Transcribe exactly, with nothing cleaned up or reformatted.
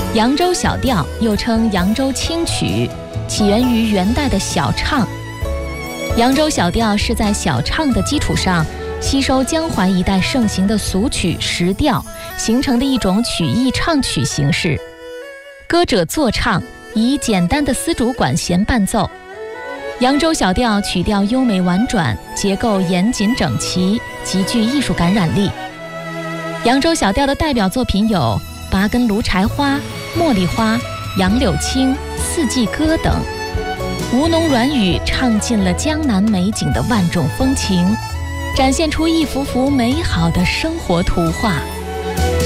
扬州小调又称扬州清曲，起源于元代的小唱。扬州小调是在小唱的基础上，吸收江淮一带盛行的俗曲实调，形成的一种曲艺唱曲形式。歌者作唱，以简单的丝竹管弦伴奏。扬州小调曲调优美婉转，结构严谨整齐，极具艺术感染力。扬州小调的代表作品有《拔根芦柴花》《茉莉花》《杨柳青》《四季歌》等。吴侬软语唱尽了江南美景的万种风情，展现出一幅幅美好的生活图画。